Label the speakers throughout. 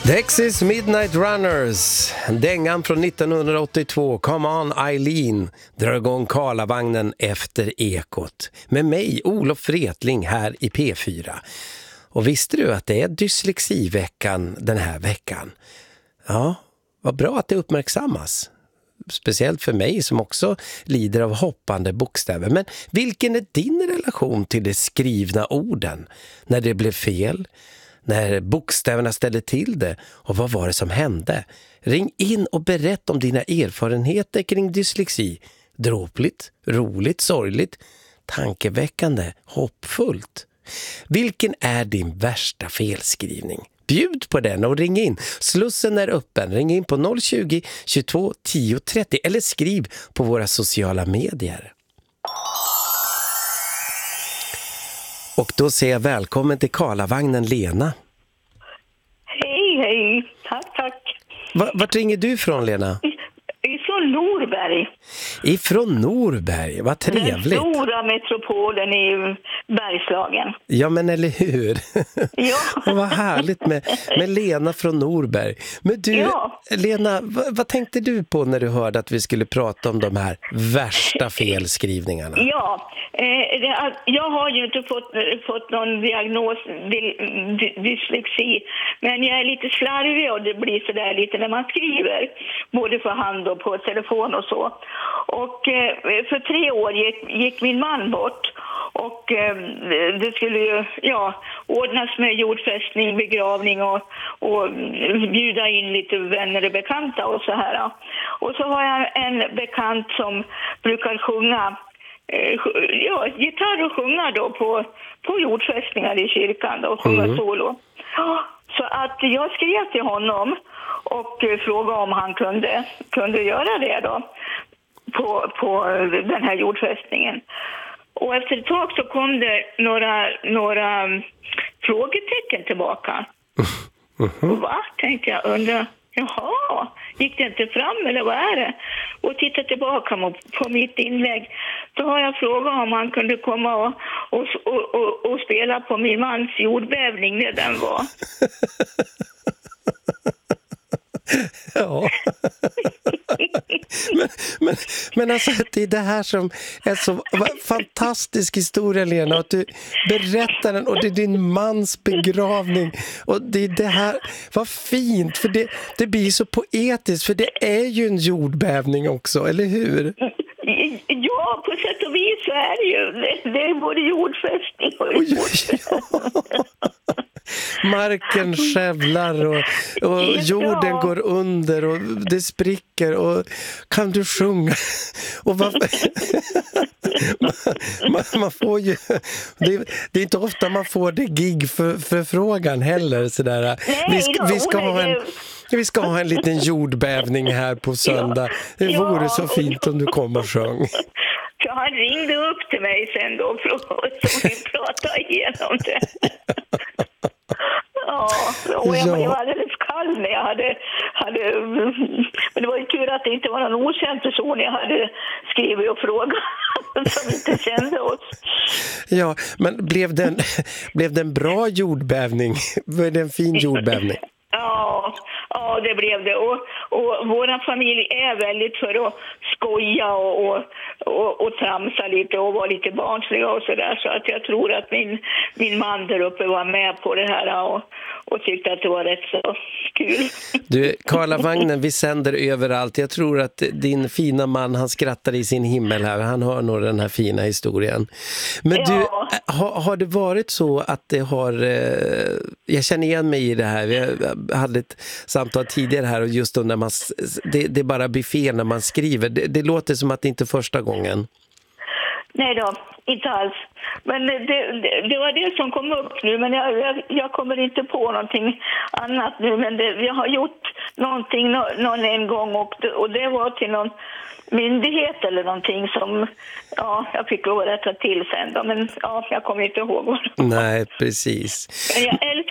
Speaker 1: Dexys Midnight Runners, dängan från 1982, Come on Eileen, drar igång Karlavagnen efter Ekot. Med mig, Olof Wretling, här i P4. Och visste du att det är dyslexiveckan den här veckan? Ja, vad bra att det uppmärksammas. Speciellt för mig som också lider av hoppande bokstäver. Men vilken är din relation till de skrivna orden? När det blev fel? När bokstäverna ställde till det? Och vad var det som hände? Ring in och berätta om dina erfarenheter kring dyslexi. Dråpligt, roligt, sorgligt, tankeväckande, hoppfullt. Vilken är din värsta felskrivning? Bjud på den och ring in. Slussen är öppen. Ring in på 020 22 10 30 eller skriv på våra sociala medier. Och då säger jag välkommen till Karlavagnen, Lena.
Speaker 2: Hej, hej. Tack.
Speaker 1: Vart ringer du från, Lena?
Speaker 2: Ifrån Norberg.
Speaker 1: Ifrån Norberg, vad trevligt.
Speaker 2: Den stora metropolen i Bergslagen.
Speaker 1: Ja, men eller hur?
Speaker 2: Ja.
Speaker 1: Vad härligt med Lena från Norberg. Men du, ja. Lena, vad tänkte du på när du hörde att vi skulle prata om de här värsta felskrivningarna?
Speaker 2: Ja, jag har ju inte fått någon diagnos dyslexi, men jag är lite slarvig och det blir sådär lite när man skriver, både för hand och på telefon och så. Och för 3 år gick min man bort och det skulle ju ordnas med jordfästning, begravning och bjuda in lite vänner och bekanta och så här. Och så har jag en bekant som brukar sjunga gitarr och sjunga då på jordfästningar i kyrkan då, och sjunga solo. Så att jag skrev till honom och frågade om han kunde göra det då på den här jordfästningen. Och efter ett tag så kom det några frågetecken tillbaka. Och va? Tänkte jag, undrar, jaha, gick det inte fram eller vad är det? Och titta tillbaka på mitt inlägg. Då har jag frågat om han kunde komma och spela på min mans jordbävning när den var.
Speaker 1: Ja. men alltså det är det här som är så fantastisk historia, Lena, att du berättar den och det är din mans begravning och det är det här, vad fint, för det blir så poetiskt, för det är ju en jordbävning också, eller hur?
Speaker 2: Ja, på sätt och vis så är det ju. Det är både jordfästning och
Speaker 1: marken skövlar och jorden går under och det spricker och kan du sjunga och man får ju det är inte ofta man får det gig för frågan heller sådär. Vi ska ha en liten jordbävning här på söndag. Det vore så fint om du kom och sjöng.
Speaker 2: Så han ringde upp till mig sen då så vi pratade igenom det. Ja, och jag var alldeles kall när jag hade men det var ju tur att det inte var någon okänd person jag hade skrivit och frågat som inte kände oss.
Speaker 1: Ja, men blev det en bra jordbävning? Var det en fin jordbävning?
Speaker 2: Ja, det blev det. Och vår familj är väldigt för att skoja och tramsa lite och vara lite barnsliga och sådär. Så att jag tror att min man där uppe var med på det här och tyckte att det var rätt så kul. Du,
Speaker 1: Karlavagnen, vi sänder överallt. Jag tror att din fina man, han skrattar i sin himmel här. Han hör nog den här fina historien. Men du, har det varit så att det har... jag känner igen mig i det här. Vi hade ett samtal tidigare här och just då när man... Det bara blir fel när man skriver. Det låter som att det inte är första gången.
Speaker 2: Nej då, inte alls. Men det var det som kom upp nu, men jag kommer inte på någonting annat nu. Men jag har gjort någonting en gång och det var till någon myndighet eller någonting som jag fick lov att rätta till sen då. Men jag kommer inte ihåg vad det var.
Speaker 1: Nej, precis.
Speaker 2: Men jag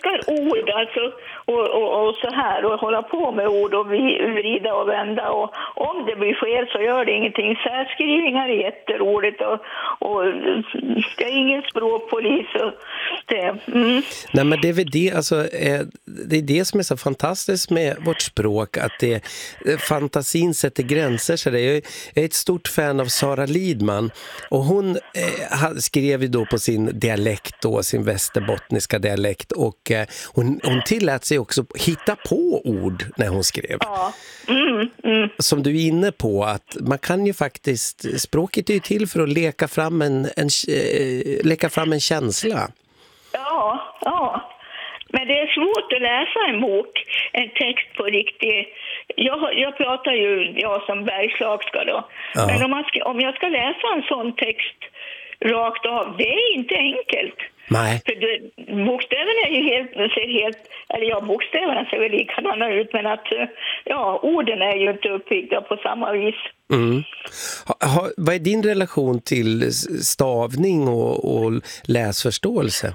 Speaker 2: älskar ord alltså, och så här, och hålla på med ord och vrida och vända, och om det blir fel så gör det ingenting. Särskrivningar är jätteroligt, och det är ingen språkpolis och det.
Speaker 1: Nej, men det är väl det, alltså, det är det som är så fantastiskt med vårt språk, att fantasin sätter gränser. Så jag är ett stort fan av Sara Lidman, och hon skrev ju då på sin dialekt då, sin västerbottniska dialekt, och hon tillät sig också hitta på ord när hon skrev.
Speaker 2: Ja.
Speaker 1: Som du är inne på, att man kan ju faktiskt, språket är ju till för att leka fram en känsla.
Speaker 2: Ja. Men det är svårt att läsa en bok, en text på riktigt. Jag pratar ju som bergslagska då. Ja. Men om jag ska läsa en sån text rakt av, det är inte enkelt.
Speaker 1: Nej.
Speaker 2: För bokstäverna är ju bokstäverna ser väl likadana ut, men att orden är ju inte uppbyggda på samma vis. Vad
Speaker 1: är din relation till stavning och läsförståelse?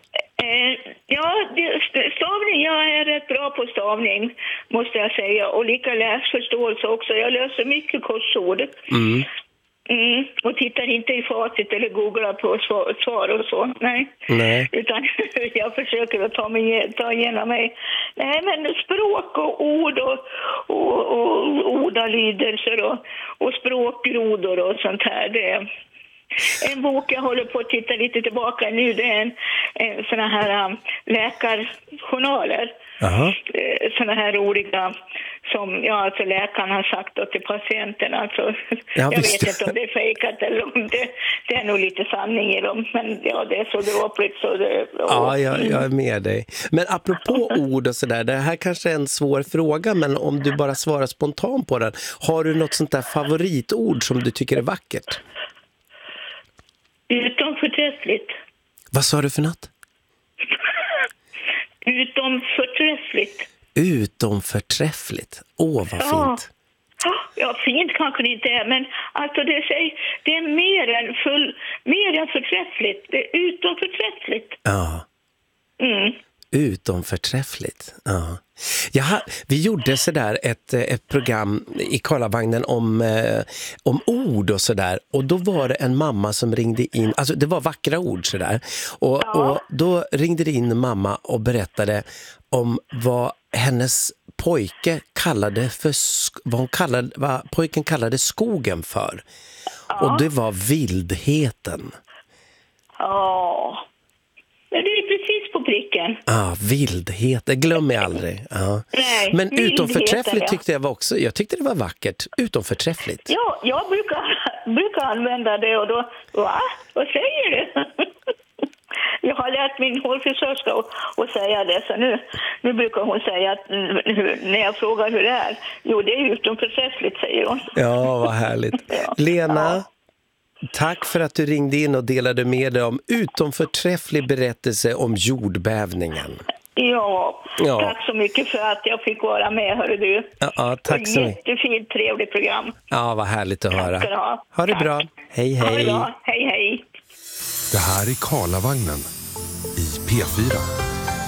Speaker 2: Stavning, jag är rätt bra på stavning, måste jag säga, och lika läsförståelse också. Jag löser mycket korsord. Och tittar inte i facit eller googlar på svar och så. Nej. Utan jag försöker att ta igenom mig. Nej, men språk och ord och ordalydelser och språkgrodor och sånt här, det är en bok jag håller på att titta lite tillbaka nu. Det är en såna här läkarjournaler. Såna här roliga som alltså läkaren har sagt då till patienten. Alltså, jag vet inte om det är fejkat eller om det är nog lite sanning i dem. Men det är så dråpligt.
Speaker 1: Ja, jag är med dig. Men apropå ord och sådär, det här kanske är en svår fråga, men om du bara svarar spontant på den. Har du något sånt där favoritord som du tycker är vackert?
Speaker 2: Utomförträffligt.
Speaker 1: Vad sa du för något?
Speaker 2: Utomförträffligt.
Speaker 1: Utomförträffligt. Vad fint.
Speaker 2: Ja, fint kanske det inte är, men alltså det är mer än förträffligt. Det är utomförträffligt.
Speaker 1: Ja. Utomförträffligt. Ja. Vi gjorde sådär ett program i Karlavagnen om ord och sådär, och då var det en mamma som ringde in, alltså det var vackra ord sådär, och då ringde det in en mamma och berättade om vad hennes pojke kallade vad pojken kallade skogen för. Och det var vildheten.
Speaker 2: Det är precis på pricken.
Speaker 1: Vildhet, det glömmer jag aldrig.
Speaker 2: Nej,
Speaker 1: men utomförträffligt tyckte jag var också. Jag tyckte det var vackert. Utomförträffligt.
Speaker 2: Ja, jag brukar använda det, och då, vad säger du? Jag har lärt min hårfrisörska att säga det, så nu brukar hon säga att när jag frågar hur det är, jo, det är utomförträffligt, säger hon.
Speaker 1: Ja, vad härligt. Lena, tack för att du ringde in och delade med dig om utomförträfflig berättelse om jordbävningen.
Speaker 2: Ja, tack så mycket för att jag fick vara med, hörru du.
Speaker 1: Ja, tack så mycket.
Speaker 2: Jättefint, trevligt program.
Speaker 1: Ja, vad härligt att höra. Ha det bra. Hej,
Speaker 2: hej. Ha det bra. Hej, hej.
Speaker 3: Det här är Karlavagnen i P4.